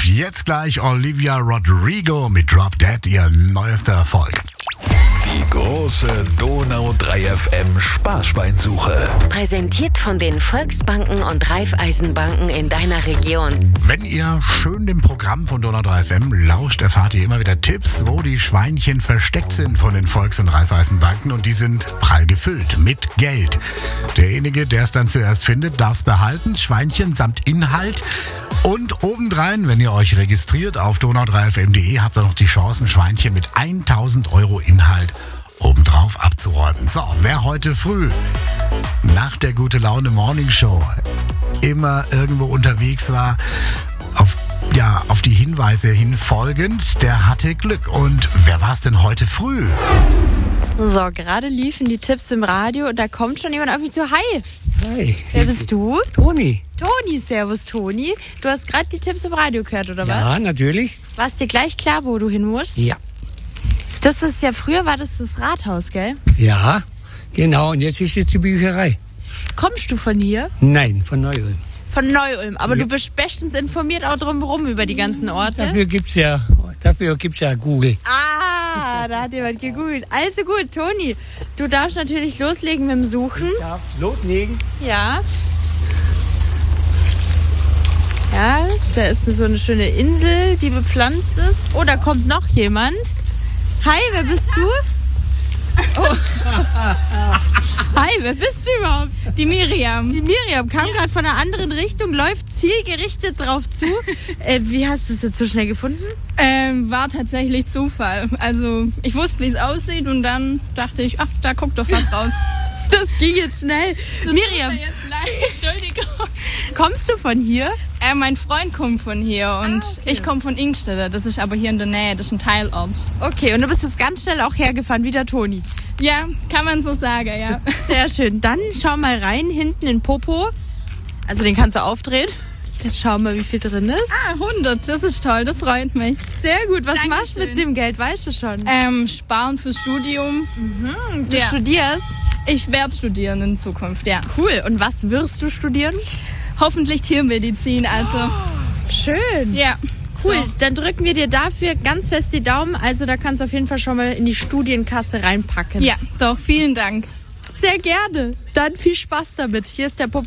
5. Jetzt gleich Olivia Rodrigo mit Drop Dead, ihr neuester Erfolg. Die große Donau 3 FM Sparschweinsuche. Präsentiert von den Volksbanken und Raiffeisenbanken in deiner Region. Wenn ihr schön dem Programm von Donau 3 FM lauscht, erfahrt ihr immer wieder Tipps, wo die Schweinchen versteckt sind von den Volks- und Raiffeisenbanken, und die sind prall gefüllt mit Geld. Derjenige, der es dann zuerst findet, darf es behalten, Schweinchen samt Inhalt. Und obendrein, wenn ihr euch registriert auf donau3fm.de, habt ihr noch die Chance, ein Schweinchen mit 1000 Euro Inhalt obendrauf abzuräumen. So, wer heute früh nach der Gute-Laune-Morning-Show immer irgendwo unterwegs war, auf die Hinweise hin folgend, der hatte Glück. Und wer war es denn heute früh? So, gerade liefen die Tipps im Radio und da kommt schon jemand auf mich zu. Hi! Hi. Wer bist du? Toni. Toni, servus Toni. Du hast gerade die Tipps im Radio gehört, oder was? Ja, natürlich. War es dir gleich klar, wo du hin musst? Ja. Das ist ja, früher war das Rathaus, gell? Ja, genau. Und jetzt ist die Bücherei. Kommst du von hier? Nein, von Neu-Ulm. Von Neu-Ulm, aber Ja. du bist bestens informiert auch drumherum über die ganzen Orte. Dafür gibt's ja Google. Ah, da hat jemand gegoogelt. Also gut, Toni, du darfst natürlich loslegen mit dem Suchen. Ja, loslegen. Ja. Ja, da ist so eine schöne Insel, die bepflanzt ist. Oh, da kommt noch jemand. Hi, wer bist du? Oh. Hi, wer bist du überhaupt? Die Miriam. Die Miriam kam gerade von einer anderen Richtung, läuft zielgerichtet drauf zu. Wie hast du es jetzt so schnell gefunden? War tatsächlich Zufall. Also ich wusste, wie es aussieht und dann dachte ich, ach, da guckt doch was raus. Das ging jetzt schnell. Das Miriam, tut mir jetzt leid, Entschuldigung. kommst du von hier? Mein Freund kommt von hier und ich komme von Ingstede. Das ist aber hier in der Nähe, das ist ein Teilort. Okay, und du bist jetzt ganz schnell auch hergefahren, wie der Toni. Ja, kann man so sagen, ja. Sehr schön. Dann schau mal rein, hinten in Popo. Also den kannst du aufdrehen. Jetzt schau mal, wie viel drin ist. 100, das ist toll, das freut mich. Sehr gut. Was Dankeschön. machst du mit dem Geld, weißt du schon? Sparen fürs Studium. Du ja. studierst? Ich werde studieren in Zukunft, ja. Cool. Und was wirst du studieren? Hoffentlich Tiermedizin, also Schön. ja. Cool. So. Dann drücken wir dir dafür ganz fest die Daumen. Also da kannst du auf jeden Fall schon mal in die Studienkasse reinpacken. Ja, doch, vielen Dank. Sehr gerne. Dann viel Spaß damit. Hier ist der Popo.